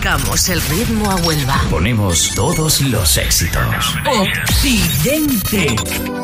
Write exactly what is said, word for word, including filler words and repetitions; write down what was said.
Marcamos el ritmo a Huelva. Ponemos todos los éxitos. Occidente.